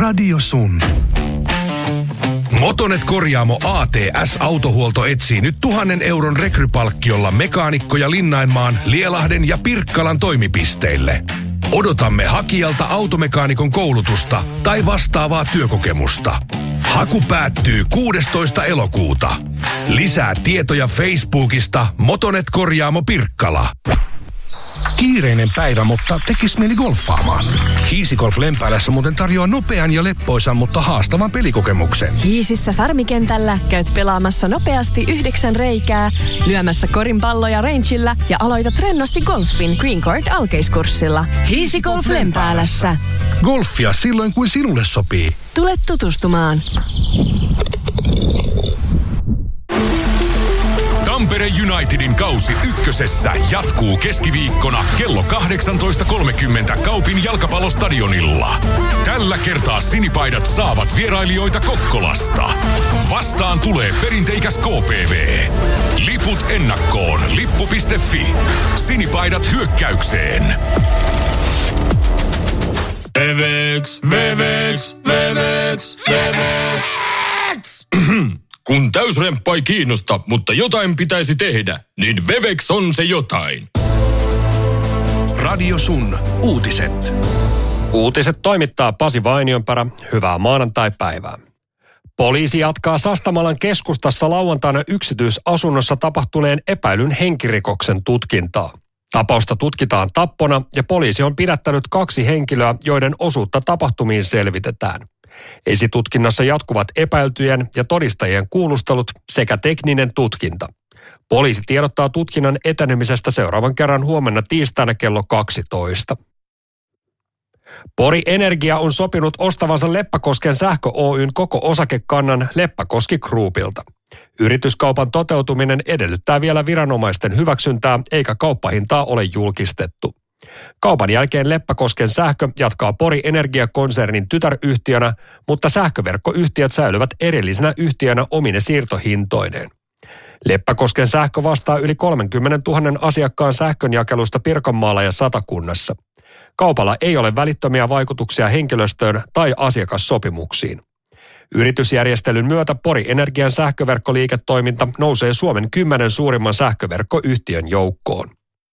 Radio Sun. Motonet Korjaamo ATS Autohuolto etsii nyt 1 000 euron rekrypalkkiolla mekaanikkoja Linnainmaan, Lielahden ja Pirkkalan toimipisteille. Odotamme hakijalta automekaanikon koulutusta tai vastaavaa työkokemusta. Haku päättyy 16. elokuuta. Lisää tietoja Facebookista Motonet Korjaamo Pirkkala. Kiireinen päivä, mutta tekis mieli golfaamaan. Hiisigolf Lempäälässä muuten tarjoaa nopean ja leppoisan, mutta haastavan pelikokemuksen. Hiisissä Farmikentällä käyt pelaamassa nopeasti 9 reikää, lyömässä korinpalloja rangeillä ja aloitat rennosti golfin Green Court alkeiskurssilla. Hiisigolf Lempäälässä. Golfia silloin, kuin sinulle sopii. Tule tutustumaan. Tampere Unitedin kausi ykkösessä jatkuu keskiviikkona kello 18.30 Kaupin jalkapallostadionilla. Tällä kertaa sinipaidat saavat vierailijoita Kokkolasta. Vastaan tulee perinteikäs KPV. Liput ennakkoon lippu.fi. Sinipaidat hyökkäykseen. Vevex. Kun täysremppa ei kiinnosta, mutta jotain pitäisi tehdä, niin Vevex on se jotain. Radio Sun. Uutiset. Uutiset toimittaa Pasi Vainionpärä. Hyvää maanantai-päivää. Poliisi jatkaa Sastamalan keskustassa lauantaina yksityisasunnossa tapahtuneen epäilyn henkirikoksen tutkintaa. Tapausta tutkitaan tappona ja poliisi on pidättänyt 2 henkilöä, joiden osuutta tapahtumiin selvitetään. Esitutkinnassa jatkuvat epäiltyjen ja todistajien kuulustelut sekä tekninen tutkinta. Poliisi tiedottaa tutkinnan etenemisestä seuraavan kerran huomenna tiistaina kello 12. Pori Energia on sopinut ostavansa Leppäkosken Sähkö Oyn koko osakekannan Leppäkoski Groupilta. Yrityskaupan toteutuminen edellyttää vielä viranomaisten hyväksyntää, eikä kauppahintaa ole julkistettu. Kaupan jälkeen Leppäkosken Sähkö jatkaa Pori Energia-konsernin tytäryhtiönä, mutta sähköverkkoyhtiöt säilyvät erillisenä yhtiönä omine siirtohintoineen. Leppäkosken Sähkö vastaa yli 30 000 asiakkaan sähkönjakelusta Pirkanmaalla ja Satakunnassa. Kaupalla ei ole välittömiä vaikutuksia henkilöstöön tai asiakassopimuksiin. Yritysjärjestelyn myötä Pori Energian sähköverkkoliiketoiminta nousee Suomen 10 suurimman sähköverkkoyhtiön joukkoon.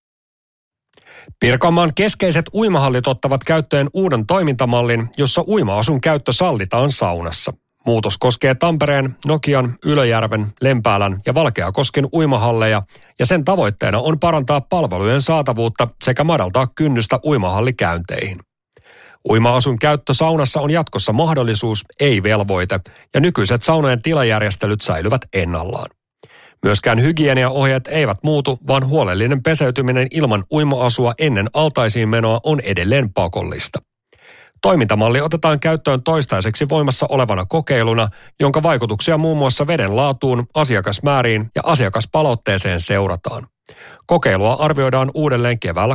Pirkanmaan keskeiset uimahallit ottavat käyttöön uuden toimintamallin, jossa uima-asun käyttö sallitaan saunassa. Muutos koskee Tampereen, Nokian, Ylöjärven, Lempäälän ja Valkeakosken uimahalleja ja sen tavoitteena on parantaa palvelujen saatavuutta sekä madaltaa kynnystä uimahallikäynteihin. Uima-asun käyttö saunassa on jatkossa mahdollisuus, ei velvoite, ja nykyiset saunojen tilajärjestelyt säilyvät ennallaan. Myöskään hygieniaohjeet eivät muutu, vaan huolellinen peseytyminen ilman uima-asua ennen altaisiin menoa on edelleen pakollista. Toimintamalli otetaan käyttöön toistaiseksi voimassa olevana kokeiluna, jonka vaikutuksia muun muassa veden laatuun, asiakasmääriin ja asiakaspalautteeseen seurataan. Kokeilua arvioidaan uudelleen keväällä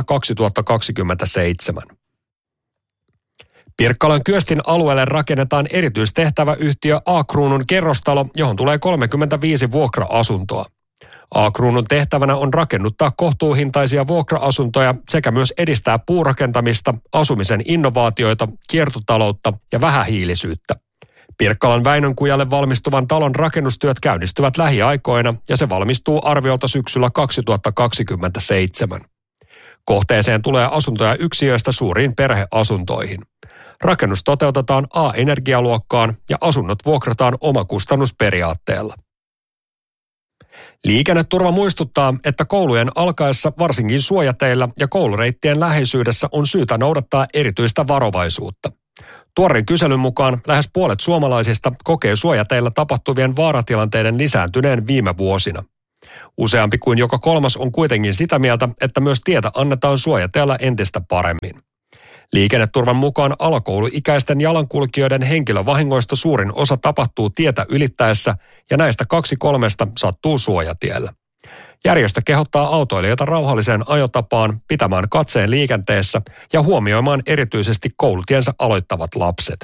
2027. Pirkkalan Kyöstin alueelle rakennetaan erityistehtäväyhtiö A-Kruunun kerrostalo, johon tulee 35 vuokra-asuntoa. A-Kruunun tehtävänä on rakennuttaa kohtuuhintaisia vuokra-asuntoja sekä myös edistää puurakentamista, asumisen innovaatioita, kiertotaloutta ja vähähiilisyyttä. Pirkkalan Väinönkujalle valmistuvan talon rakennustyöt käynnistyvät lähiaikoina ja se valmistuu arviolta syksyllä 2027. Kohteeseen tulee asuntoja yksiöistä suuriin perheasuntoihin. Rakennus toteutetaan A-energialuokkaan ja asunnot vuokrataan omakustannusperiaatteella. Liikenneturva muistuttaa, että koulujen alkaessa varsinkin suojateillä ja koulureittien läheisyydessä on syytä noudattaa erityistä varovaisuutta. Tuoreen kyselyn mukaan lähes puolet suomalaisista kokee suojateillä tapahtuvien vaaratilanteiden lisääntyneen viime vuosina. Useampi kuin joka 3 on kuitenkin sitä mieltä, että myös tietä annetaan suojateella entistä paremmin. Liikenneturvan mukaan alakouluikäisten jalankulkijoiden henkilövahingoista suurin osa tapahtuu tietä ylittäessä ja näistä 2/3 sattuu suojatiellä. Järjestö kehottaa autoilijoita rauhalliseen ajotapaan, pitämään katseen liikenteessä ja huomioimaan erityisesti koulutiensä aloittavat lapset.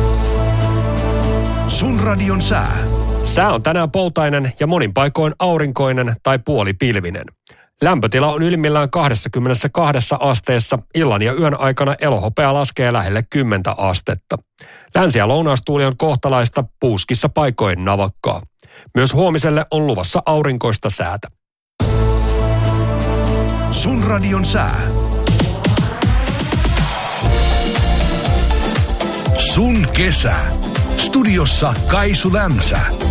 Sun radion sää. Sää on tänään poutainen ja monin paikoin aurinkoinen tai puolipilvinen. Lämpötila on ylimmillään 22 asteessa. Illan ja yön aikana elohopea laskee lähelle 10 astetta. Länsi- ja lounaistuuli on kohtalaista, puuskissa paikoin navakkaa. Myös huomiselle on luvassa aurinkoista säätä. Sun radion sää. Sun kesä. Studiossa Kaisu Lämsä.